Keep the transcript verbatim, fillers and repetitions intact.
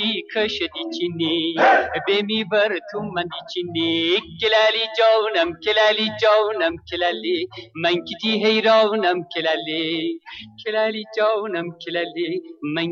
منکی کشدی چینی بمی بر تو من دی چینی کلالی جانم کلالی جانم کلالی من کتی حیرانم کلالی کلالی جانم کلالی من